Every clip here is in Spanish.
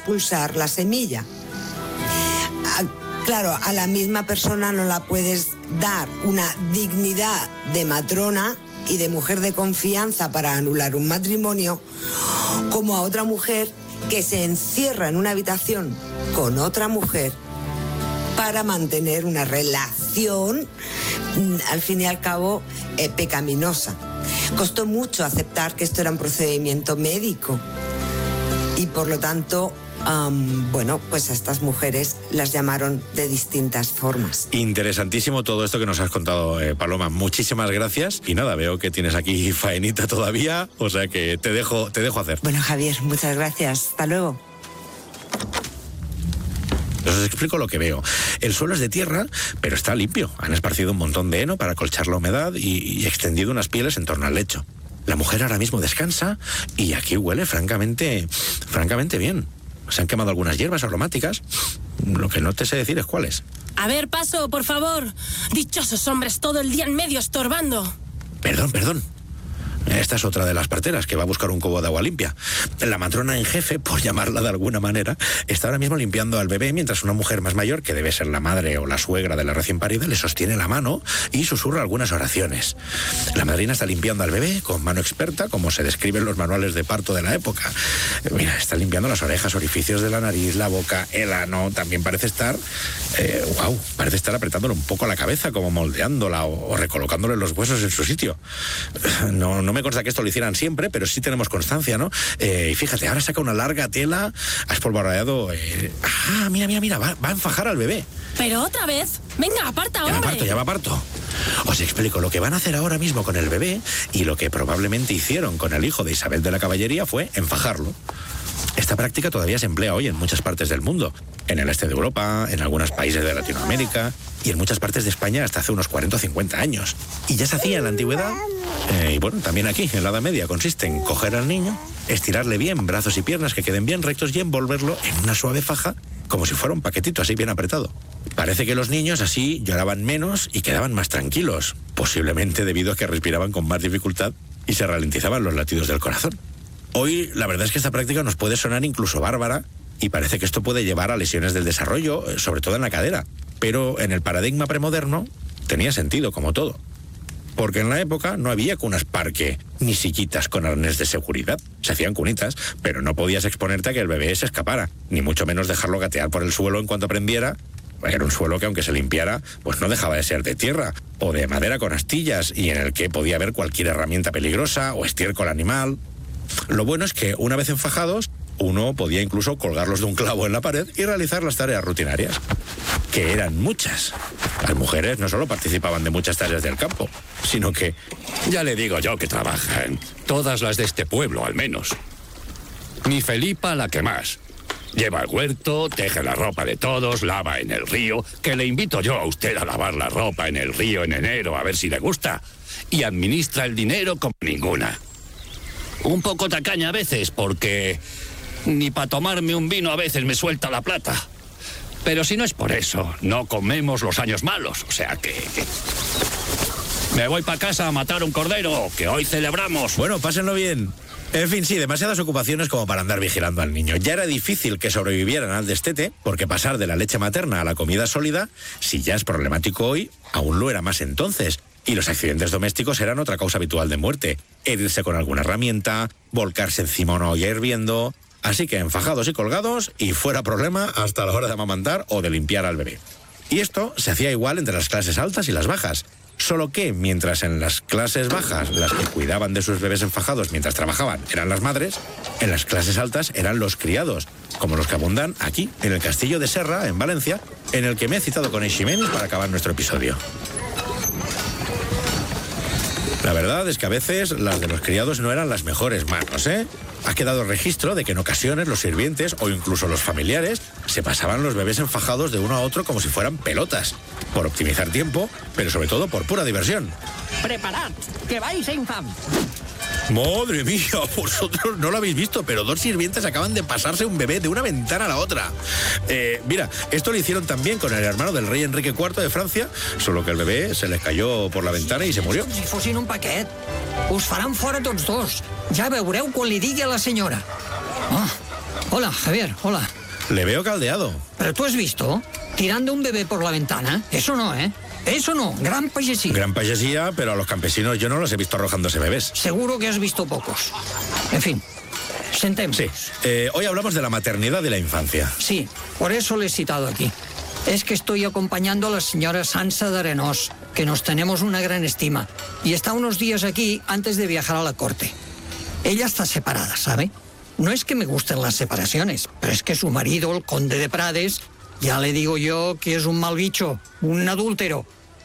expulsar la semilla. Claro, a la misma persona no la puedes dar una dignidad de matrona y de mujer de confianza para anular un matrimonio, como a otra mujer que se encierra en una habitación con otra mujer para mantener una relación, al fin y al cabo, pecaminosa. Costó mucho aceptar que esto era un procedimiento médico y por lo tanto, bueno, pues a estas mujeres las llamaron de distintas formas. Interesantísimo todo esto que nos has contado, Paloma. Muchísimas gracias. Y nada, veo que tienes aquí faenita todavía, o sea que te dejo hacer. Bueno, Javier, muchas gracias. Hasta luego. Os explico lo que veo. El suelo es de tierra, pero está limpio. Han esparcido un montón de heno para acolchar la humedad y extendido unas pieles en torno al lecho. La mujer ahora mismo descansa y aquí huele francamente bien. Se han quemado algunas hierbas aromáticas. Lo que no te sé decir es cuáles. A ver, paso, por favor. Dichosos hombres todo el día en medio estorbando. Perdón. Esta es otra de las parteras que va a buscar un cubo de agua limpia. La matrona en jefe, por llamarla de alguna manera, está ahora mismo limpiando al bebé mientras una mujer más mayor, que debe ser la madre o la suegra de la recién parida, le sostiene la mano y susurra algunas oraciones. La madrina está limpiando al bebé con mano experta, como se describe en los manuales de parto de la época. Mira, está limpiando las orejas, orificios de la nariz, la boca, el ano. También parece estar parece estar apretándole un poco la cabeza, como moldeándola o recolocándole los huesos en su sitio. No me consta que esto lo hicieran siempre, pero sí tenemos constancia, ¿no? Y fíjate, ahora saca una larga tela, ha espolvoreado... Mira, va a enfajar al bebé. ¿Pero otra vez? Venga, aparta, hombre. Ya me aparto. Os explico, lo que van a hacer ahora mismo con el bebé y lo que probablemente hicieron con el hijo de Isabel de la Caballería fue enfajarlo. Esta práctica todavía se emplea hoy en muchas partes del mundo. En el este de Europa, en algunos países de Latinoamérica y en muchas partes de España hasta hace unos 40 o 50 años. Y ya se hacía en la antigüedad. Y bueno, también aquí, en la Edad Media, consiste en coger al niño, estirarle bien brazos y piernas que queden bien rectos y envolverlo en una suave faja, como si fuera un paquetito así bien apretado. Parece que los niños así lloraban menos y quedaban más tranquilos, posiblemente debido a que respiraban con más dificultad y se ralentizaban los latidos del corazón. Hoy, la verdad es que esta práctica nos puede sonar incluso bárbara y parece que esto puede llevar a lesiones del desarrollo, sobre todo en la cadera. Pero en el paradigma premoderno tenía sentido, como todo. Porque en la época no había cunas parque ni sillitas con arnés de seguridad. Se hacían cunitas, pero no podías exponerte a que el bebé se escapara, ni mucho menos dejarlo gatear por el suelo en cuanto aprendiera. Era un suelo que, aunque se limpiara, pues no dejaba de ser de tierra o de madera con astillas y en el que podía haber cualquier herramienta peligrosa o estiércol animal. Lo bueno es que, una vez enfajados, uno podía incluso colgarlos de un clavo en la pared y realizar las tareas rutinarias, que eran muchas. Las mujeres no solo participaban de muchas tareas del campo, sino que... Ya le digo yo que trabajan. Todas las de este pueblo, al menos. Ni Felipa la que más. Lleva el huerto, teje la ropa de todos, lava en el río, que le invito yo a usted a lavar la ropa en el río en enero, a ver si le gusta. Y administra el dinero como ninguna. Un poco tacaña a veces, porque ni para tomarme un vino a veces me suelta la plata. Pero si no es por eso, no comemos los años malos, o sea que... Me voy para casa a matar un cordero, que hoy celebramos. Bueno, pásenlo bien. En fin, sí, demasiadas ocupaciones como para andar vigilando al niño. Ya era difícil que sobrevivieran al destete, porque pasar de la leche materna a la comida sólida, si ya es problemático hoy, aún lo era más entonces. Y los accidentes domésticos eran otra causa habitual de muerte. Herirse con alguna herramienta, volcarse encima una olla hirviendo. Así que enfajados y colgados, y fuera problema hasta la hora de amamantar o de limpiar al bebé. Y esto se hacía igual entre las clases altas y las bajas. Solo que, mientras en las clases bajas las que cuidaban de sus bebés enfajados mientras trabajaban eran las madres, en las clases altas eran los criados, como los que abundan aquí, en el castillo de Serra, en Valencia, en el que me he citado con Eiximenis para acabar nuestro episodio. La verdad es que a veces las de los criados no eran las mejores manos, ¿eh? Ha quedado registro de que en ocasiones los sirvientes o incluso los familiares se pasaban los bebés enfajados de uno a otro como si fueran pelotas, por optimizar tiempo, pero sobre todo por pura diversión. ¡Preparad, que vais a infam! Madre mía, vosotros no lo habéis visto, pero dos sirvientes acaban de pasarse un bebé de una ventana a la otra. Mira, esto lo hicieron también con el hermano del rey Enrique IV de Francia, solo que el bebé se les cayó por la ventana y se murió. Si fossin un paquet, us faran fora tots dos. Ja veureu quan li digui a la senyora. Hola, Javier, hola. Le veo caldeado. ¿Pero tú has visto? Tirando un bebé por la ventana. Eso no, ¿eh? Eso no, gran payesia. Gran payasía, pero a los campesinos yo no los he visto arrojándose bebés. Seguro que has visto pocos. En fin, sentemos. Sí. Hoy hablamos de la maternidad y la infancia. Sí, por eso le he citado aquí. Es que estoy acompañando a la señora Sansa de Arenós, que nos tenemos una gran estima, y está unos días aquí antes de viajar a la corte. Ella está separada, ¿sabe? No es que me gusten las separaciones, pero es que su marido, el conde de Prades, ya le digo yo que es un mal bicho, un adúltero.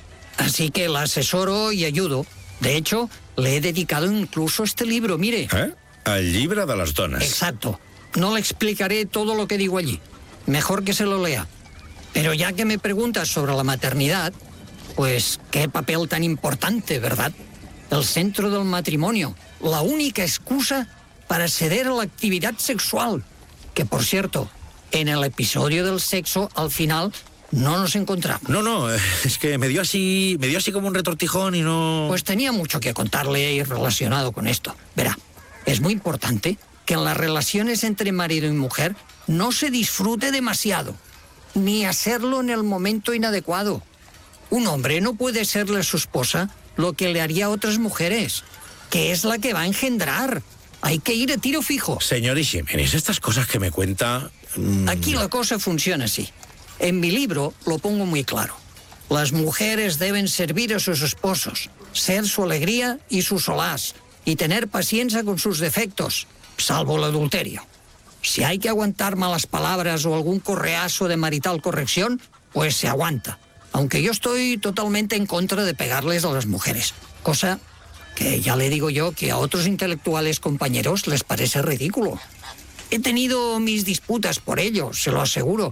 Así que la asesoro y ayudo. De hecho, le he dedicado incluso este libro, mire. El llibre de les dones. Exacto. No le explicaré todo lo que digo allí. Mejor que se lo lea. Pero ya que me preguntas sobre la maternidad, pues qué papel tan importante, ¿verdad? El centro del matrimonio, la única excusa para acceder a la actividad sexual. Que, por cierto, en el episodio del sexo, al final, no nos encontramos. No, es que me dio así como un retortijón y no... Pues tenía mucho que contarle y relacionado con esto. Verá, es muy importante que en las relaciones entre marido y mujer no se disfrute demasiado, ni hacerlo en el momento inadecuado. Un hombre no puede serle a su esposa lo que le haría a otras mujeres, que es la que va a engendrar. Hay que ir a tiro fijo. Señor Ixémenes, estas cosas que me cuenta... Aquí la cosa funciona así. En mi libro lo pongo muy claro. Las mujeres deben servir a sus esposos, ser su alegría y su solaz, y tener paciencia con sus defectos, salvo el adulterio. Si hay que aguantar malas palabras o algún correazo de marital corrección, pues se aguanta. Aunque yo estoy totalmente en contra de pegarles a las mujeres, cosa que ya le digo yo que a otros intelectuales compañeros les parece ridículo. He tenido mis disputas por ello, se lo aseguro.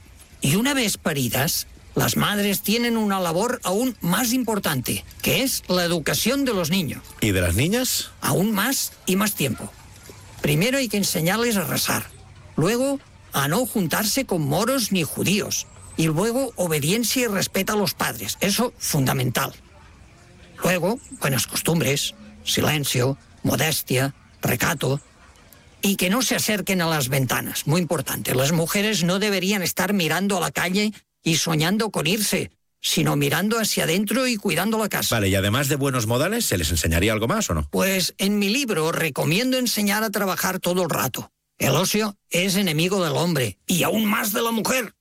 Y una vez paridas, las madres tienen una labor aún más importante, que es la educación de los niños. ¿Y de las niñas? Aún más y más tiempo. Primero hay que enseñarles a rezar, luego a no juntarse con moros ni judíos, y luego obediencia y respeto a los padres, eso fundamental. Luego, buenas costumbres, silencio, modestia, recato, y que no se acerquen a las ventanas, muy importante. Las mujeres no deberían estar mirando a la calle y soñando con irse, sino mirando hacia adentro y cuidando la casa. Vale, y además de buenos modales, ¿se les enseñaría algo más o no? Pues en mi libro recomiendo enseñar a trabajar todo el rato. El ocio es enemigo del hombre, y aún más de la mujer.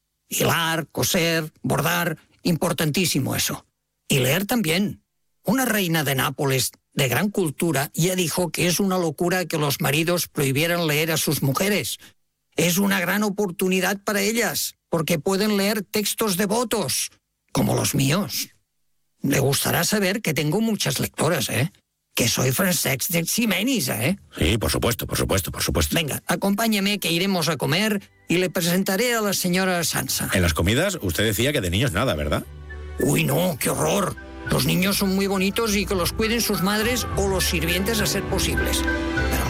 Hilar, coser, bordar, importantísimo eso. Y leer también. Una reina de Nápoles de gran cultura ya dijo que es una locura que los maridos prohibieran leer a sus mujeres. Es una gran oportunidad para ellas, porque pueden leer textos devotos, como los míos. Le gustará saber que tengo muchas lectoras, ¿eh? Que soy Francesc de Ximenis, ¿eh? Sí, por supuesto. Venga, acompáñeme que iremos a comer y le presentaré a la señora Sansa. En las comidas usted decía que de niños nada, ¿verdad? Uy, no, qué horror. Los niños son muy bonitos y que los cuiden sus madres o los sirvientes a ser posibles. Pero